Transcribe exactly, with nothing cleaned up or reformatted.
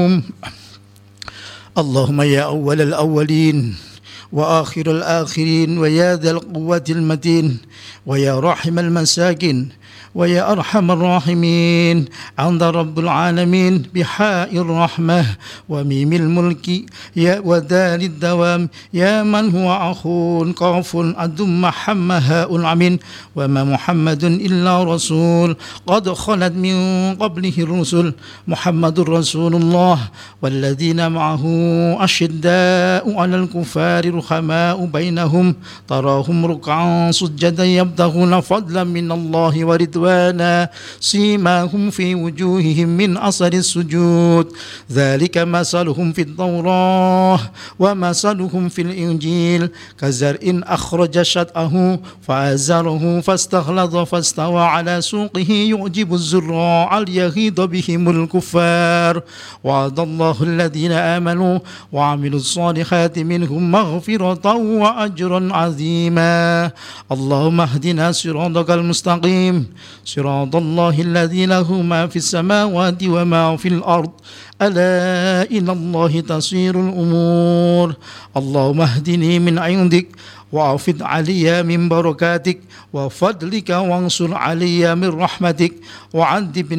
القيوم. اللهم يا أول الأولين وآخر الآخرين ويا ذا القوة المتين ويا راحم المساكين ويا أرحم الراحمين، أنت رب العالمين بحاء الرحمة وميم الملك يا ودال الدوام، يا من هو أخو قاف أدم حمها العمين، وما محمد إلا رسول قد خلت من قبله الرسل، محمد رسول الله والذين معه أشداء على الكفار رحماء بينهم، تراهم ركعا سجدا يبتغون فضلا من الله ورضوانا، سيماهم في وجوههم من أثر السجود، ذلك مثلهم في التوراة ومثلهم في الإنجيل، كزرع أخرج شطأه فآزره فاستغلظ فاستوى على سوقه يعجب الزراع ليغيظ بهم الكفار، وعد الله الذين آمنوا وعملوا الصالحات منهم مغفرة وأجرا عظيما. اللهم اهدنا صراطك المستقيم، صراط الله الذي له ما في السماوات وما في الأرض، ألا إلى الله تصير الأمور. اللهم اهدني من عندك وأفض علي من بركاتك وفضلك وانصر علي من رحمتك وعذب